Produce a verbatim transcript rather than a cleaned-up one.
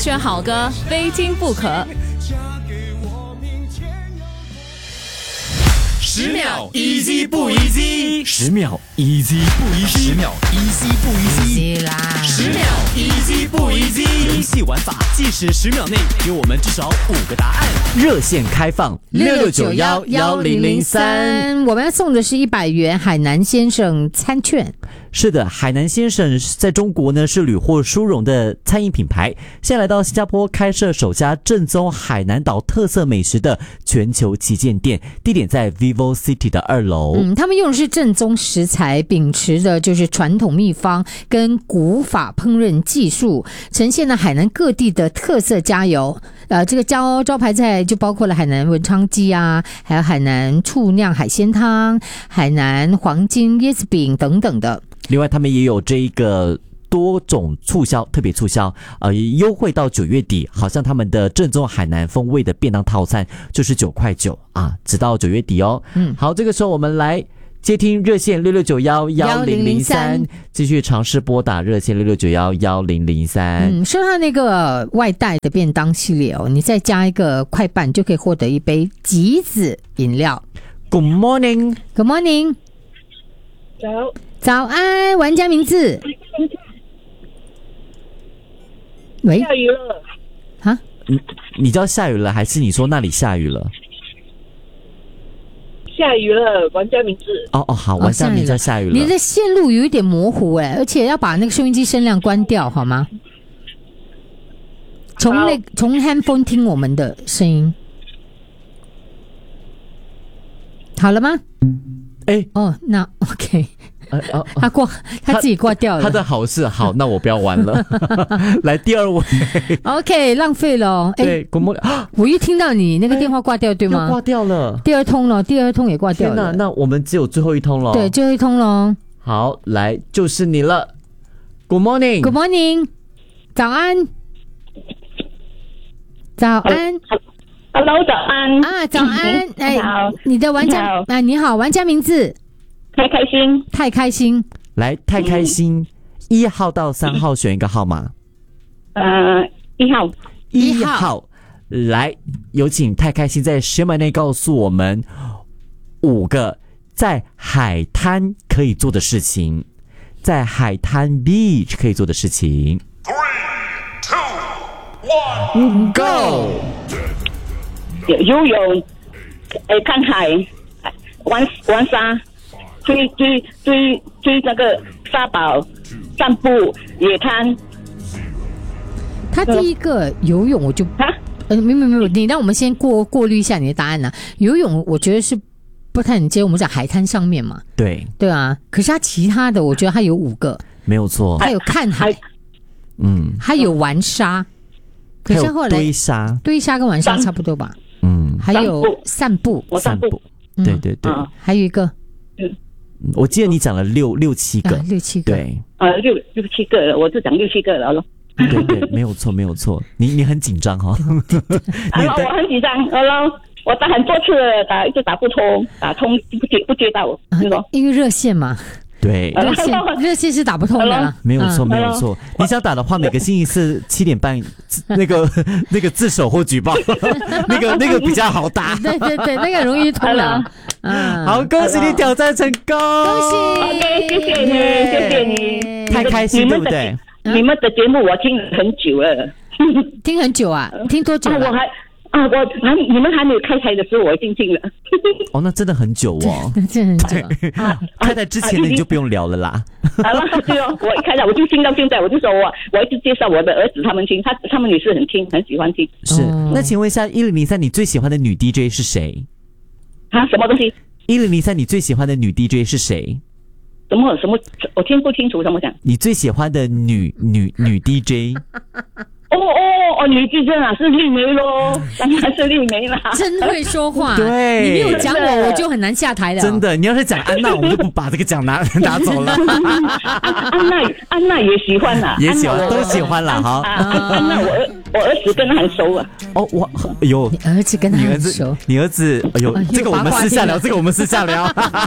选好歌，非听不可。 十秒 easy 不 easy， 十秒 easy 不 easy， 十秒 easy 不 easy 啦， 十秒 easy 不 easy。游戏玩法，计时十秒内给我们至少五个答案。热线开放六六九幺幺零零三， 我们要送的是一百元海南先生餐券。 是的，海南先生在中国呢是屡获殊荣的餐饮品牌，现在来到新加坡开设首家正宗海南岛特色美食的全球旗舰店，地点在 Vivo City 的二楼。 嗯，他们用的是正宗食材，秉持的就是传统秘方跟古法烹饪技术，呈现了海南各地的特色佳肴。呃，这个招招牌菜就包括了海南文昌鸡啊，还有海南醋酿海鲜汤、海南黄金椰子饼等等的。 另外他们也有这一个多种促销，特别促销，呃，优惠到九月底，好像他们的正宗海南风味的便当套餐就是九块九啊，直到九月底哦。嗯，好，这个时候我们来接听热线六六九幺幺零零三，继续尝试拨打热线六六九幺幺零零三。 嗯，说到那个外带的便当系列哦，你再加一个快拌就可以获得一杯橘子饮料。 Good morning， Good morning， 早。 早安，玩家名字。喂， 下雨了啊？ 你你知道下雨了，还是你说那里下雨了？ 下雨了，玩家名字。 哦哦，好，玩家名字下雨了。 你的线路有一点模糊哎，而且要把那个收音机声量关掉好吗？从那从 handphone 听我们的声音，好了吗？ 哎， 哦，那 OK。 呃哦、 他挂，他自己挂掉了。 他的好事好，那我不要玩了。来第二位 ，OK， 浪费了。 对，国梦， 我一听到你那个电话挂掉，对吗？ 挂掉了， 第二通了，第二通也挂掉了。 天哪，那我们只有最后一通了。 对，最后一通了。 好，来就是你了。Good morning，Good morning， 早安，早安。 Hello， 早安啊，早安。 哎，好， 你的玩家啊，你好，玩家名字。 太开心， 太开心， 来，太开心，一、嗯、号到三号选一个号码。 呃，一号， 一号，来，有请太开心在十秒内告诉我们五个在海滩可以做的事情，在海滩 beach 可以做的事情。 Three, two, one, go！ 游泳，哎，看海，玩玩沙。追追追追那个沙堡，散步野滩。 他第一个游泳我就啊，呃，没有没有没有，你让我们先过过滤一下你的答案呢、啊。游泳我觉得是不太能接，我们讲海滩上面嘛。 对对啊，可是他其他的我觉得他有五个， 没有错。 他有看海，嗯，他有玩沙，可是后来堆沙， 堆沙跟玩沙差不多吧。 嗯， 还有散步， 散步，嗯、对对对、 嗯，还有一个。 嗯我记得你讲了六六七个、 啊，六七个， 对，呃，六六七个，我就讲六七个了咯。 对对，没有错，没有错。你你很紧张哈、哦？ 啊，我很紧张，好了，我打很多次了，打一直打不通，打通不接不接到，是咯、啊， 因为热线嘛。 对， 热线热线是打不通的， 没有错，没有错。你想打的话，每个星期四七点半，那个那个自首或举报，那个那个比较好打。 对对对，那个容易通了。 嗯，好，恭喜你挑战成功， 恭喜 ，OK， 谢谢你，谢谢你， 太开心，对不对？ 你们的节目我听了很久了， 听很久啊，听多久了？ 啊、我还。啊，我还你们还没有开台的时候，我已经听了。 哦，那真的很久哦， 真的很久。 啊、开台之前的你就不用聊了啦。 啊，对哦，我一开台我就听到现在，我就说我我一直介绍我的儿子他们听，他他们也是很听，很喜欢听。 是，哦、那请问一下，一零零三你最喜欢的女 D J 是谁？ 啊，什么东西？ 一零零三你最喜欢的女 D J 是谁？ 什么什么？我听不清楚，怎么讲？ 你最喜欢的女女女 D J？ 哦哦哦，女 D J 啊，是丽梅咯，当然是丽梅啦。 真会说话， 对， 你没有讲我，我就很难下台的、哦。 真的，你要是讲安娜，我们就不把这个奖拿拿走了。 安安娜，安娜也喜欢啦， 也喜欢，都喜欢啦，哈。 安娜，我儿我儿子跟他很熟啊。 哦，我哎呦， 你儿子跟他很熟， 你儿子，你儿子，哎呦，这个我们私下聊，这个我们私下聊。